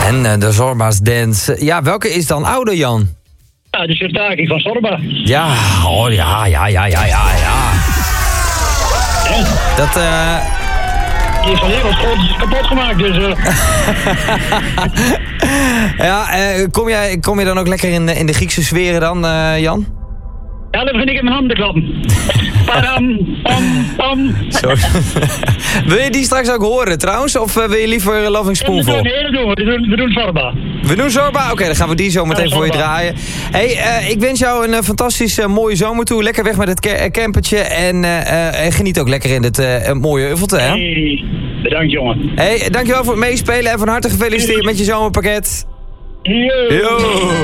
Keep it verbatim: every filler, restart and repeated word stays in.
En uh, de Zorba's Dance. Ja, welke is dan ouder, Jan? Ja, de Sirtaki van Zorba. Ja, oh ja, ja, ja, ja, ja, ja. Ja. Dat, eh... Die is van heel wat schooltjes kapot gemaakt, dus... Uh... ja, uh, kom, jij, kom je dan ook lekker in, in de Griekse sferen dan, uh, Jan? Ja, dan begin ik in mijn handen te klappen. Padam, pam, pam. Sorry. Wil je die straks ook horen trouwens? Of uh, wil je liever Loving Spoonful? Nee, dat doen we. We doen, we doen Zorba. We doen Zorba? Oké, okay, dan gaan we die zo meteen ja, voor je draaien. Hey, uh, ik wens jou een uh, fantastisch uh, mooie zomer toe. Lekker weg met het ca- campertje. En uh, uh, geniet ook lekker in het uh, mooie Uffelte, hè? Hey, bedankt, jongen. Hey, dankjewel voor het meespelen. En van harte gefeliciteerd met je zomerpakket. Yo. Yo.